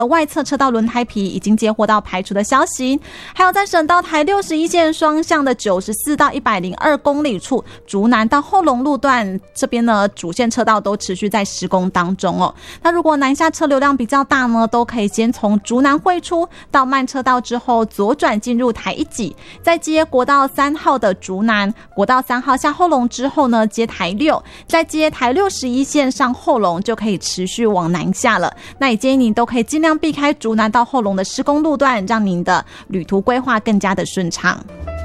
外侧车道轮胎皮已经接获到排除的消息。还有在省道台61线双向的94到102公里处，竹南到后龙路段这边呢，主线车道都持续在施工当中哦。那如果南下车流量比较大呢，都可以先从竹南汇出到慢车道之后左转进入台1级，再接国道3号的竹南，国道3号下后龙之后呢，接台6，再接台61线上后龙，就可以持续往南下了。那也建议您都可以尽量避开竹南到后龙的施工路段，让您的旅途规划更加的顺畅。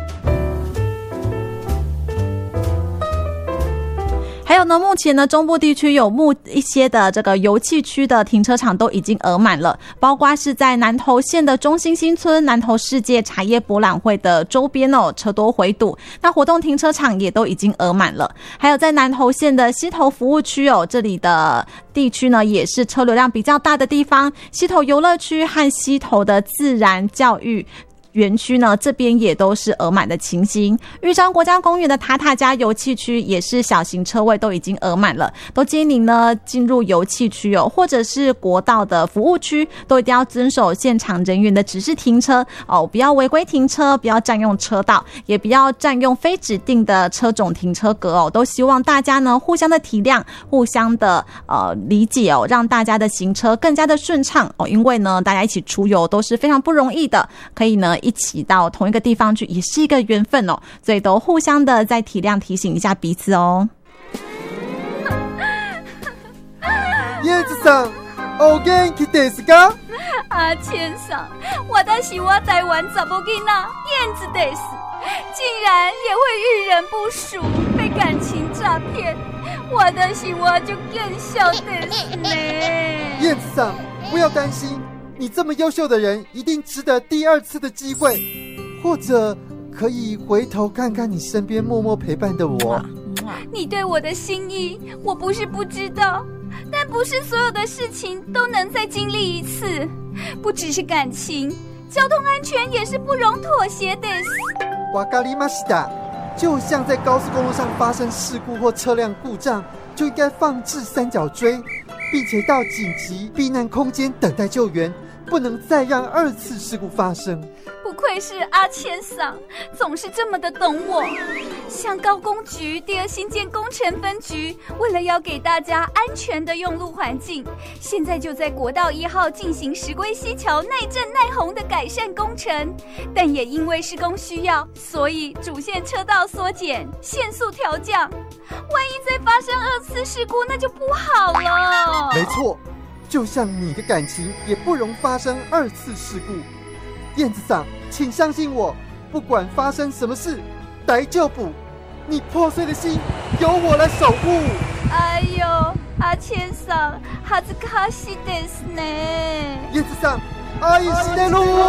还有呢，目前呢，中部地区有一些的这个油气区的停车场都已经额满了，包括是在南投县的中兴新村、南投世界茶叶博览会的周边哦，车多回堵。那活动停车场也都已经额满了。还有在南投县的溪头服务区哦，这里的地区呢也是车流量比较大的地方，溪头游乐区和溪头的自然教育园区呢，这边也都是额满的情形。玉山国家公园的塔塔加油气区也是小型车位都已经额满了，都建议您呢进入油气区哦，或者是国道的服务区，都一定要遵守现场人员的指示停车哦，不要违规停车，不要占用车道，也不要占用非指定的车种停车格哦。都希望大家呢互相的体谅，互相的理解哦，让大家的行车更加的顺畅哦。因为呢大家一起出游都是非常不容易的，可以呢一起到同一个地方去，也是一个缘分哦，所以都互相的在体谅提醒一下彼此哦。 叶子さん、お元気ですか？ 阿千さん、私は台湾查某囡仔燕子です，竟然也会遇人不淑，被感情诈骗，私は就更小ですね。 叶子さん，不要担心。你这么优秀的人，一定值得第2次的机会，或者可以回头看看你身边默默陪伴的我。 你对我的心意，我不是不知道，但不是所有的事情都能再经历一次，不只是感情，交通安全也是不容妥协的。 わかりました。就像在高速公路上发生事故或车辆故障，就应该放置3角锥，并且到紧急避难空间等待救援，不能再让2次事故发生。 不愧是阿千桑，总是这么的懂我。像高工局第2新建工程分局，为了要给大家安全的用路环境，现在就在国道1号进行石龟溪桥耐震耐洪的改善工程，但也因为施工需要，所以主线车道缩减，限速调降。万一再发生2次事故，那就不好了。 没错，就像你的感情也不容发生2次事故。燕子桑，请相信我，不管发生什么事，大丈夫，你破碎的心由我来守护。 哎呦，阿千桑，恥ずかしいですね。 燕子桑，阿姨西内路。